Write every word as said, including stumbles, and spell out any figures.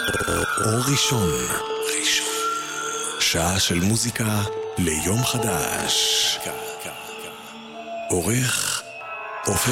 אור ראשון, ראשון. שעה של מוזיקה ליום חדש. עורך